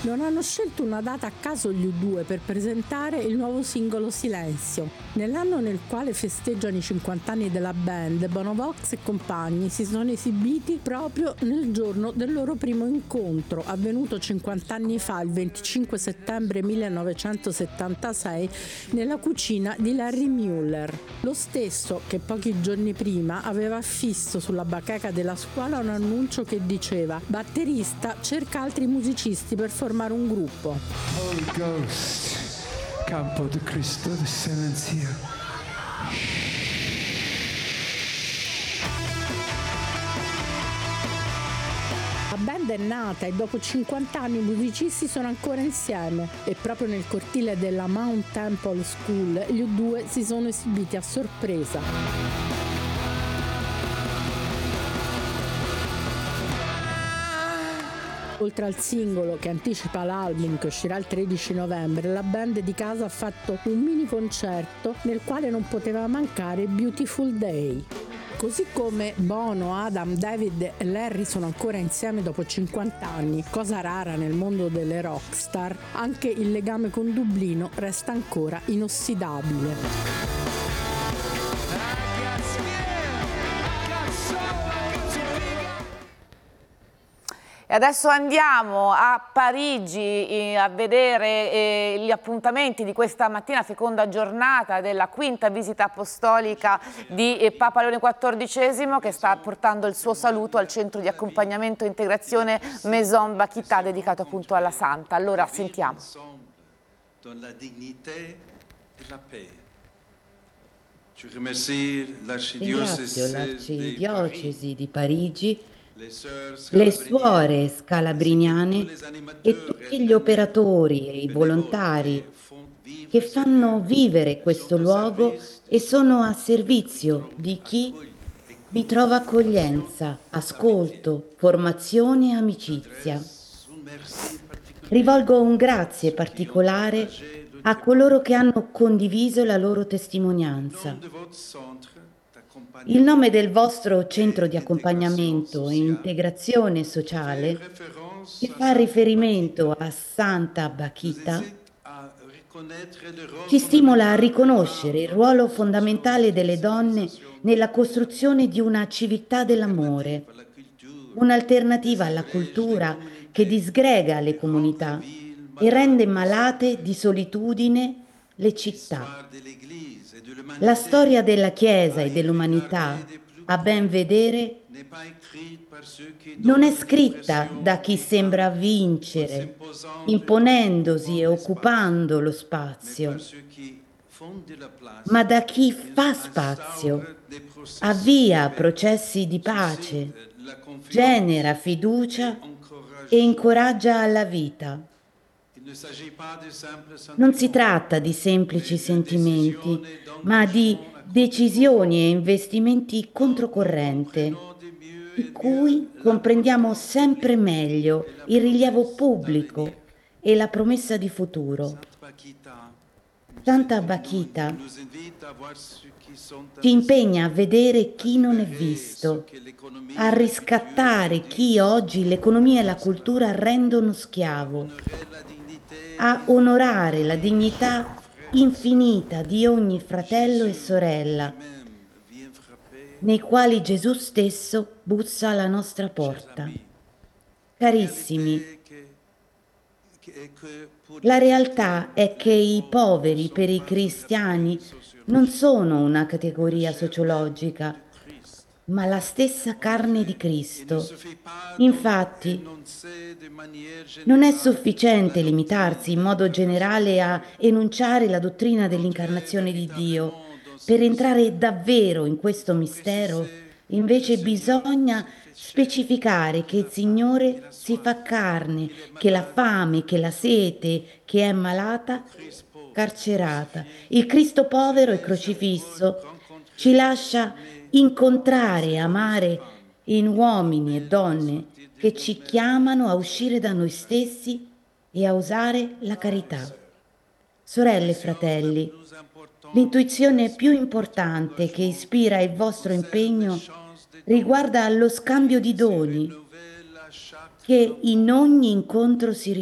Non hanno scelto una data a caso gli U2 per presentare il nuovo singolo Silenzio. Nell'anno nel quale festeggiano i 50 anni della band, Bono Vox e compagni si sono esibiti proprio nel giorno del loro primo incontro, avvenuto 50 anni fa, il 25 settembre 1976, nella cucina di Larry Mueller. Lo stesso che pochi giorni prima aveva affisso sulla bacheca della scuola un annuncio che diceva: batterista, cerca altri musicisti per formare un gruppo. Holy Ghost, Campo de Cristo de Silencio. La band è nata e dopo 50 anni i musicisti sono ancora insieme e proprio nel cortile della Mount Temple School gli U2 si sono esibiti a sorpresa. Oltre al singolo che anticipa l'album che uscirà il 13 novembre, la band di casa ha fatto un mini concerto nel quale non poteva mancare Beautiful Day. Così come Bono, Adam, David e Larry sono ancora insieme dopo 50 anni, cosa rara nel mondo delle rockstar, anche il legame con Dublino resta ancora inossidabile. E adesso andiamo a Parigi a vedere gli appuntamenti di questa mattina, seconda giornata della quinta visita apostolica di Papa Leone XIV, che sta portando il suo saluto al centro di accompagnamento e integrazione Maison Bakhita, dedicato appunto alla Santa. Allora sentiamo. Ringrazio l'Arcidiocesi di Parigi, le suore scalabriniane e tutti gli operatori e i volontari che fanno vivere questo luogo e sono a servizio di chi vi trova accoglienza, ascolto, formazione e amicizia. Rivolgo un grazie particolare a coloro che hanno condiviso la loro testimonianza. Il nome del vostro centro di accompagnamento e integrazione sociale, che fa riferimento a Santa Bakhita, ci stimola a riconoscere il ruolo fondamentale delle donne nella costruzione di una civiltà dell'amore, un'alternativa alla cultura che disgrega le comunità e rende malate di solitudine le città. La storia della Chiesa e dell'umanità, a ben vedere, non è scritta da chi sembra vincere, imponendosi e occupando lo spazio, ma da chi fa spazio, avvia processi di pace, genera fiducia e incoraggia alla vita. Non si tratta di semplici sentimenti, ma di decisioni e investimenti controcorrente, in cui comprendiamo sempre meglio il rilievo pubblico e la promessa di futuro. Santa Bakhita ci impegna a vedere chi non è visto, a riscattare chi oggi l'economia e la cultura rendono schiavo, a onorare la dignità infinita di ogni fratello e sorella, nei quali Gesù stesso bussa alla nostra porta. Carissimi, la realtà è che i poveri per i cristiani non sono una categoria sociologica, ma la stessa carne di Cristo. Infatti, non è sufficiente limitarsi in modo generale a enunciare la dottrina dell'incarnazione di Dio. Per entrare davvero in questo mistero, invece, bisogna specificare che il Signore si fa carne, che la fame, che la sete, che è malata, carcerata. Il Cristo povero e crocifisso ci lascia incontrare e amare in uomini e donne che ci chiamano a uscire da noi stessi e a usare la carità. Sorelle e fratelli, l'intuizione più importante che ispira il vostro impegno riguarda lo scambio di doni che in ogni incontro si